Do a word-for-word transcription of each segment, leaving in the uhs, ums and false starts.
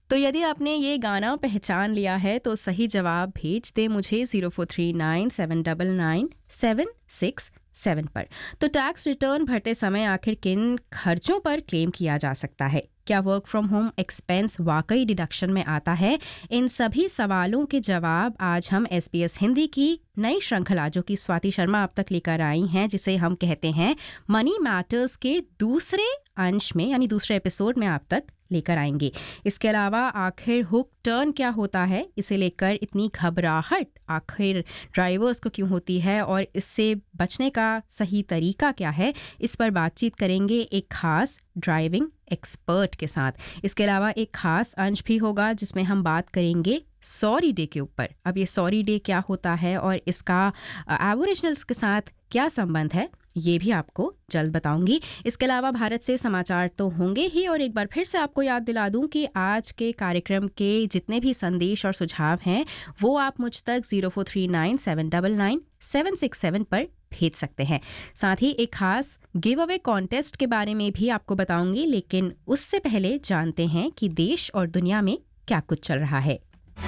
तो यदि आपने ये गाना पहचान लिया है तो सही जवाब भेज दे मुझे zero four three nine seven nine nine seven six seven पर। तो टैक्स रिटर्न भरते समय आखिर किन खर्चों पर क्लेम किया जा सकता है? क्या वर्क फ्रॉम होम एक्सपेंस वाकई डिडक्शन में आता है? इन सभी सवालों के जवाब आज हम एसबीएस हिंदी की नई श्रृंखला जो कि स्वाति शर्मा अब तक लेकर आई हैं, जिसे हम कहते हैं मनी मैटर्स के दूसरे अंश में यानी दूसरे एपिसोड में आप तक लेकर आएंगे। इसके अलावा आखिर हुक टर्न क्या होता है, इसे लेकर इतनी घबराहट आखिर ड्राइवर्स को क्यों होती है और इससे बचने का सही तरीका क्या है, इस पर बातचीत करेंगे एक खास ड्राइविंग एक्सपर्ट के साथ। इसके अलावा एक खास अंश भी होगा जिसमें हम बात करेंगे सॉरी डे के ऊपर। अब ये सॉरी डे क्या होता है और इसका एबोरिजिनल्स के साथ क्या संबंध है, ये भी आपको जल्द बताऊंगी। इसके अलावा भारत से समाचार तो होंगे ही, और एक बार फिर से आपको याद दिला दूं कि आज के कार्यक्रम के जितने भी संदेश और सुझाव हैं वो आप मुझ तक zero four three nine seven nine nine seven six seven पर भेज सकते हैं। साथ ही एक खास गिव अवे कॉन्टेस्ट के बारे में भी आपको बताऊंगी, लेकिन उससे पहले जानते हैं कि देश और दुनिया में क्या कुछ चल रहा है।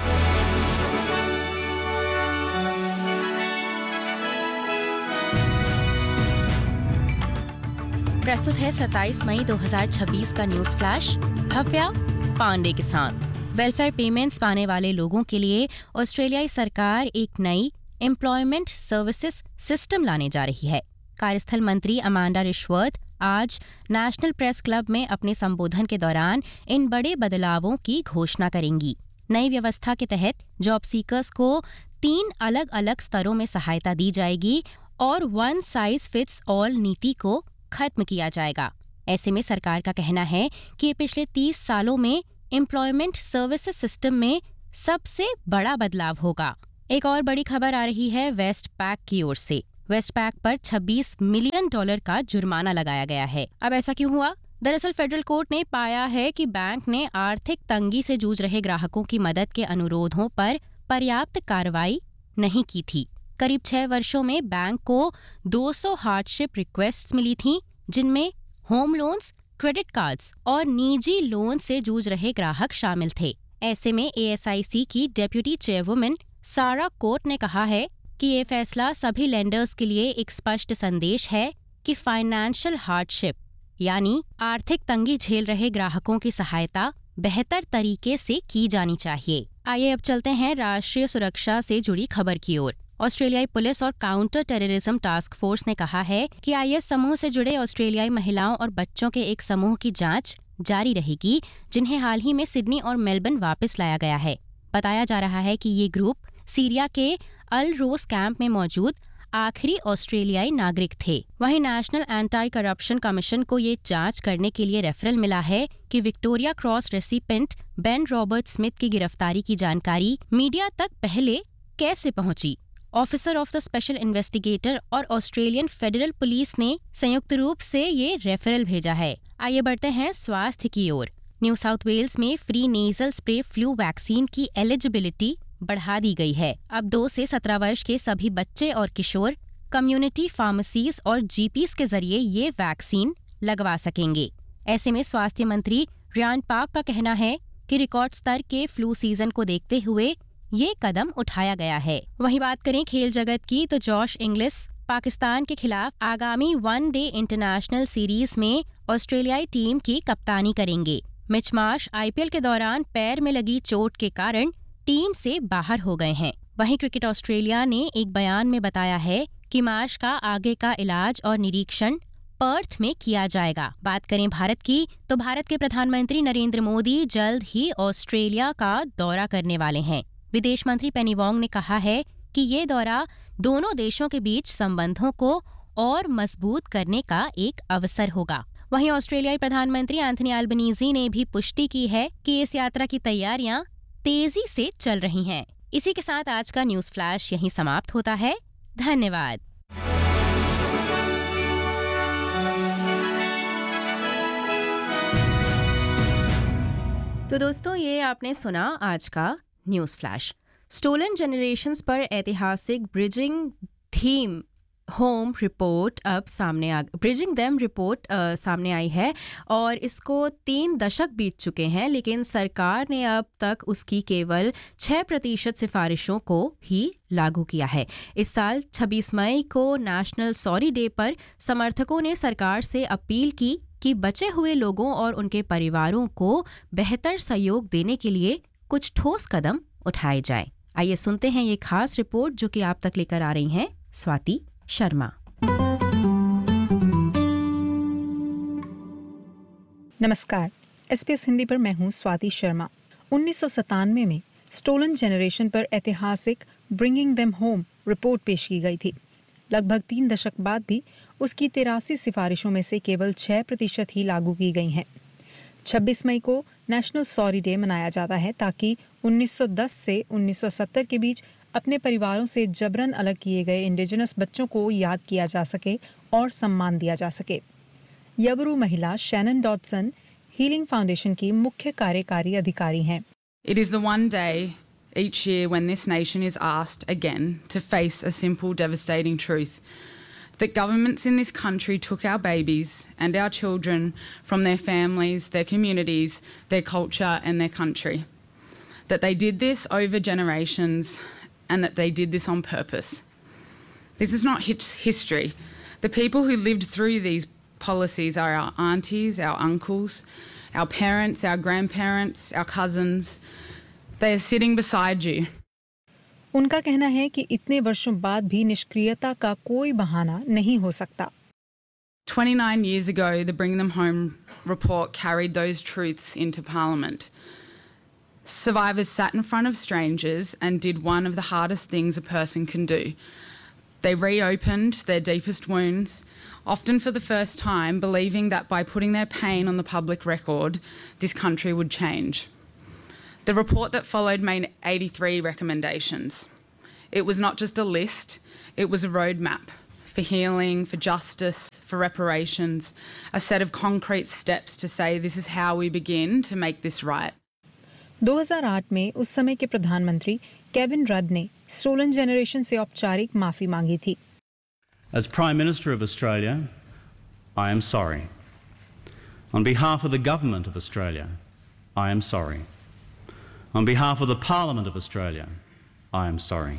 प्रस्तुत है सत्ताईस मई दो हज़ार छब्बीस का न्यूज फ्लैश भव्या पांडे के साथ। वेलफेयर पेमेंट्स पाने वाले लोगों के लिए ऑस्ट्रेलियाई सरकार एक नई एम्प्लॉयमेंट सर्विसेज सिस्टम लाने जा रही है। कार्यस्थल मंत्री अमांडा रिश्वर्थ आज नेशनल प्रेस क्लब में अपने संबोधन के दौरान इन बड़े बदलावों की घोषणा करेंगी। नई व्यवस्था के तहत जॉब सीकर्स को तीन अलग अलग स्तरों में सहायता दी जाएगी और वन साइज फिट्स ऑल नीति को खत्म किया जाएगा। ऐसे में सरकार का कहना है कि ये पिछले तीस सालों में एम्प्लॉयमेंट सर्विसेज सिस्टम में सबसे बड़ा बदलाव होगा। एक और बड़ी खबर आ रही है वेस्ट पैक की ओर से। वेस्ट पैक पर छब्बीस मिलियन डॉलर का जुर्माना लगाया गया है। अब ऐसा क्यों हुआ? दरअसल फेडरल कोर्ट ने पाया है कि बैंक ने आर्थिक तंगी से जूझ रहे ग्राहकों की मदद के अनुरोधों पर पर्याप्त कार्रवाई नहीं की थी। करीब छह वर्षों में बैंक को दो सौ हार्डशिप रिक्वेस्ट्स मिली थीं, जिनमें होम लोन्स, क्रेडिट कार्ड्स और निजी लोन से जूझ रहे ग्राहक शामिल थे। ऐसे में एएसआईसी की डेप्यूटी चेयरवुमन सारा कोर्ट ने कहा है कि ये फैसला सभी लेंडर्स के लिए एक स्पष्ट संदेश है कि फाइनेंशियल हार्डशिप यानी आर्थिक तंगी झेल रहे ग्राहकों की सहायता बेहतर तरीके से की जानी चाहिए। आइए अब चलते हैं राष्ट्रीय सुरक्षा से जुड़ी खबर की ओर। ऑस्ट्रेलियाई पुलिस और काउंटर टेररिज्म टास्क फोर्स ने कहा है कि आईएस समूह से जुड़े ऑस्ट्रेलियाई महिलाओं और बच्चों के एक समूह की जांच जारी रहेगी, जिन्हें हाल ही में सिडनी और मेलबर्न वापस लाया गया है। बताया जा रहा है कि ये ग्रुप सीरिया के अल रोज कैंप में मौजूद आखिरी ऑस्ट्रेलियाई नागरिक थे। वहीं नेशनल एंटी करप्शन कमीशन को ये जांच करने के लिए रेफरल मिला है कि Victoria cross recipient Ben Robert Smith की गिरफ्तारी की जानकारी मीडिया तक पहले कैसे पहुंची। Officer of the special investigator और ऑस्ट्रेलियन फेडरल पुलिस ने संयुक्त रूप से ये रेफरल भेजा है। आइए बढ़ते हैं स्वास्थ्य की ओर। न्यू साउथ वेल्स में free nasal spray flu vaccine की एलिजिबिलिटी बढ़ा दी गई है। अब दो से सत्रह वर्ष के सभी बच्चे और किशोर कम्युनिटी फार्मेसीज और जीपीस के जरिए ये वैक्सीन लगवा सकेंगे। ऐसे में स्वास्थ्य मंत्री रियान पाक का कहना है कि रिकॉर्ड स्तर के फ्लू सीजन को देखते हुए ये कदम उठाया गया है। वहीं बात करें खेल जगत की तो जॉश इंग्लिस पाकिस्तान के खिलाफ आगामी वन डे इंटरनेशनल सीरीज में ऑस्ट्रेलियाई टीम की कप्तानी करेंगे। मिच मार्श आईपीएल के दौरान पैर में लगी चोट के कारण टीम से बाहर हो गए हैं। वहीं क्रिकेट ऑस्ट्रेलिया ने एक बयान में बताया है कि मार्श का आगे का इलाज और निरीक्षण पर्थ में किया जाएगा। बात करें भारत की तो भारत के प्रधानमंत्री नरेंद्र मोदी जल्द ही ऑस्ट्रेलिया का दौरा करने वाले हैं। विदेश मंत्री पेनी वोंग ने कहा है कि ये दौरा दोनों देशों के बीच संबंधों को और मजबूत करने का एक अवसर होगा। वहीं ऑस्ट्रेलियाई प्रधानमंत्री एंथनी अल्बनीजी ने भी पुष्टि की है कि इस यात्रा की तैयारियां तेजी से चल रही हैं। इसी के साथ आज का न्यूज फ्लैश यहीं समाप्त होता है। धन्यवाद। तो दोस्तों, ये आपने सुना आज का न्यूज फ्लैश। स्टोलन जनरेशंस पर ऐतिहासिक ब्रिजिंग थीम होम रिपोर्ट अब सामने आ ब्रिजिंग देम रिपोर्ट अ, सामने आई है और इसको तीन दशक बीत चुके हैं, लेकिन सरकार ने अब तक उसकी केवल छः प्रतिशत सिफारिशों को ही लागू किया है। इस साल छब्बीस मई को नेशनल सॉरी डे पर समर्थकों ने सरकार से अपील की कि बचे हुए लोगों और उनके परिवारों को बेहतर सहयोग देने के लिए कुछ ठोस कदम उठाए जाएं। आइए सुनते हैं ये खास रिपोर्ट जो कि आप तक लेकर आ रही हैं स्वाति शर्मा। नमस्कार, एसपीएस हिंदी पर मैं हूं स्वाति शर्मा। उन्नीस सौ सतानवे में स्टोलन जनरेशन पर ऐतिहासिक ब्रिंगिंग देम होम रिपोर्ट पेश की गई थी। लगभग तीन दशक बाद भी उसकी तिरासी सिफारिशों में से केवल छह प्रतिशत ही लागू की गई हैं। छब्बीस मई को नेशनल सॉरी डे मनाया जाता है ताकि उन्नीस सौ दस से उन्नीस सौ सत्तर के बीच अपने परिवारों से जबरन अलग किए गए इंडिजिनस बच्चों को याद किया जा सके और सम्मान दिया जा सके। यवरू महिला शैनन डॉडसन हीलिंग फाउंडेशन की मुख्य कार्यकारी अधिकारी हैं। It is the one day each year when this nation is asked again to face a simple, devastating truth that governments in this country took our babies and our children from their families, their communities, their culture and their country. That they did this over generations and that they did this on purpose. This is not history. The people who lived through these policies are our aunties, our uncles, our parents, our grandparents, our cousins. They are sitting beside you. उनका कहना है कि इतने वर्षों बाद भी निष्क्रियता का कोई बहाना नहीं हो सकता। twenty-nine years ago, the Bring Them Home report carried those truths into Parliament. Survivors sat in front of strangers and did one of the hardest things a person can do. They reopened their deepest wounds, often for the first time, believing that by putting their pain on the public record, this country would change. The report that followed made eighty-three recommendations. It was not just a list, it was a roadmap for healing, for justice, for reparations, a set of concrete steps to say this is how we begin to make this right. दो हज़ार आठ में उस समय के प्रधानमंत्री Kevin Rudd ने stolen generation से औपचारिक माफी मांगी थी। As Prime Minister of Australia, I am sorry. On behalf of the Government of Australia, I am sorry. On behalf of the Parliament of Australia, I am sorry.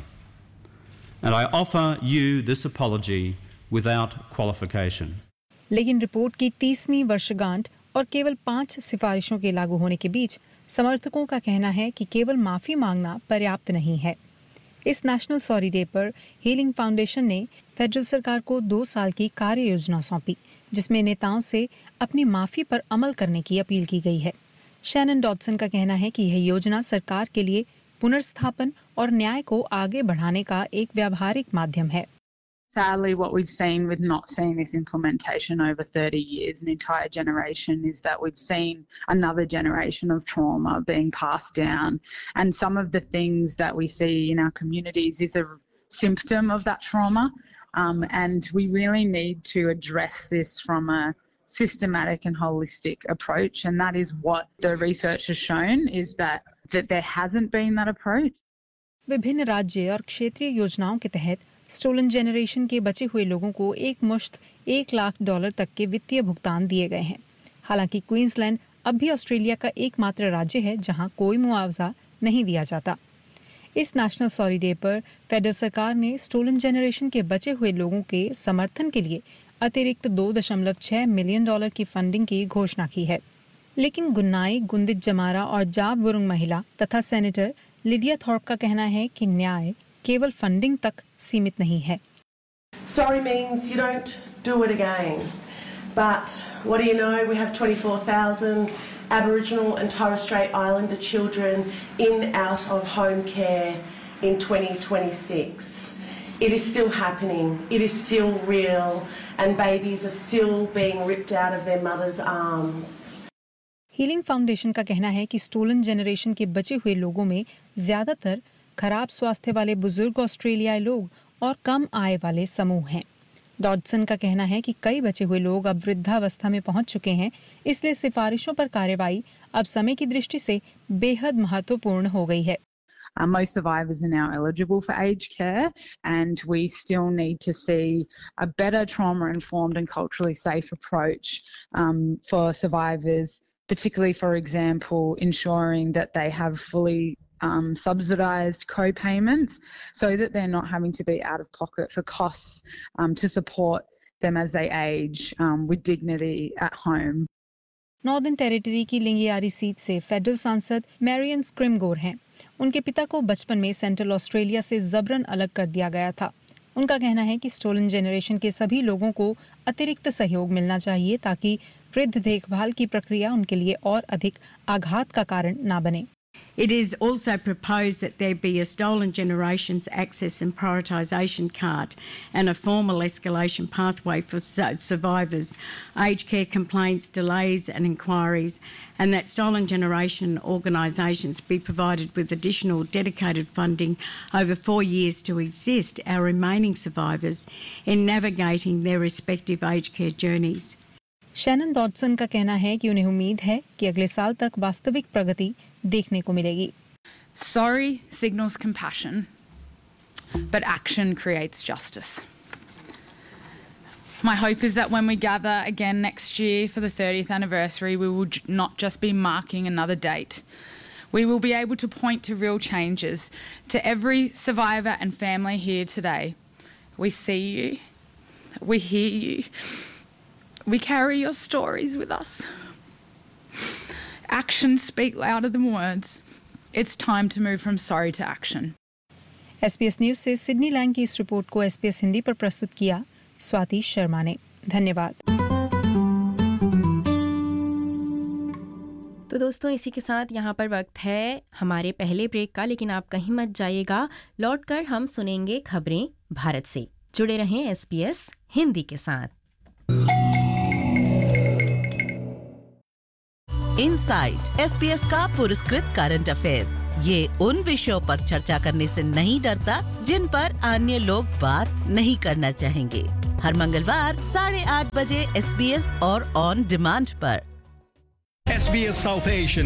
And I offer you this apology without qualification. लेकिन report की तीसवीं वर्षगांठ और केवल पांच सिफारिशों के लागू होने के बीच समर्थकों का कहना है कि केवल माफी मांगना पर्याप्त नहीं है। इस नेशनल सॉरी डे पर हीलिंग फाउंडेशन ने फेडरल सरकार को दो साल की कार्य योजना सौंपी, जिसमें नेताओं से अपनी माफी पर अमल करने की अपील की गई है। शैनन डॉडसन का कहना है कि यह योजना सरकार के लिए पुनर्स्थापन और न्याय को आगे बढ़ाने का एक व्यावहारिक माध्यम है। Sadly, what we've seen with not seeing this implementation over thirty years, an entire generation, is that we've seen another generation of trauma being passed down. And some of the things that we see in our communities is a symptom of that trauma. Um, and we really need to address this from a systematic and holistic approach. And that is what the research has shown, is that, that there hasn't been that approach. विभिन्न राज्य और क्षेत्रीय योजनाओं के तहत stolen generation के बचे हुए लोगों को एक मुश्त एक लाख डॉलर तक के वित्तीय भुगतान दिए गए हैं। हालांकि क्वींसलैंड अब भी ऑस्ट्रेलिया का एकमात्र राज्य है जहां कोई मुआवजा नहीं दिया जाता। इस नेशनल सॉरी डे पर फेडरल सरकार ने स्टोलन जनरेशन के बचे हुए लोगों के समर्थन के लिए अतिरिक्त दो दशमलव छह मिलियन डॉलर की फंडिंग की घोषणा की है। लेकिन गुन्नाई गुंदित जमारा और जाब वुरुंग महिला तथा सेनेटर लिडिया थॉर्प का कहना है कि न्याय केवल फंडिंग तक सीमित नहीं है। Sorry means you don't do it again. But what do you know? We have twenty-four thousand Aboriginal and Torres Strait Islander children in out of home care in twenty twenty-six. It is still happening. It is still real, and babies are still being ripped out of their mother's arms. Healing foundation का कहना है कि stolen generation के बचे हुए लोगों में ज्यादातर खराब स्वास्थ्य वाले बुजुर्ग ऑस्ट्रेलियाई लोग और कम आय वाले समूह हैं। डॉडसन का कहना है कि कई बचे हुए लोग अब वृद्धावस्था में पहुंच चुके हैं, इसलिए सिफारिशों पर कार्रवाई अब समय की दृष्टि से बेहद महत्वपूर्ण हो गई है। Uh, most survivors are now eligible for aged care, and we still need to see a better trauma-informed and culturally safe approach um, for survivors, particularly, for example, ensuring that they have fully um, subsidised co-payments so that they're not having to be out of pocket for costs um, to support them as they age um, with dignity at home. Northern territory की लिंगियारी seat से federal सांसद Marrion स्क्रिमगोर हैं। उनके पिता को बचपन में central Australia से जबरन अलग कर दिया गया था। उनका कहना है कि स्टोलन जनरेशन के सभी लोगों को अतिरिक्त सहयोग मिलना चाहिए ताकि वृद्ध देखभाल की प्रक्रिया उनके लिए और अधिक आघात का कारण न बने। It is also proposed that there be a Stolen Generations Access and Prioritisation card and a formal escalation pathway for survivors, aged care complaints, delays and inquiries, and that Stolen Generation organisations be provided with additional dedicated funding over four years to assist our remaining survivors in navigating their respective aged care journeys. Shannon डॉडसन का कहना है कि उन्हें उम्मीद है कि अगले साल तक वास्तविक प्रगति देखने को मिलेगी। Sorry signals compassion, but action creates justice. My hope is that when we gather again next year for the thirtieth anniversary, we will not just be marking another date. We will be able to point to real changes. To every survivor and family here today, we see you, we hear you. We carry your stories with us. Actions speak louder than words. It's time to move from sorry to action. S P S news से Sydney Lang की इस report को S P S Hindi पर प्रस्तुत किया स्वाति शर्मा ने। धन्यवाद। तो दोस्तों इसी के साथ यहाँ पर वक्त है हमारे पहले ब्रेक का, लेकिन आप कहीं मत जाइएगा। लौटकर हम सुनेंगे खबरें भारत से। जुड़े रहें एस पी एस हिंदी के साथ। इनसाइट एस पी एस का पुरस्कृत करंट अफेयर्स। ये उन विषयों पर चर्चा करने से नहीं डरता जिन पर अन्य लोग बात नहीं करना चाहेंगे। हर मंगलवार साढ़े आठ बजे एस बी एस और ऑन डिमांड पर। S B S South Asian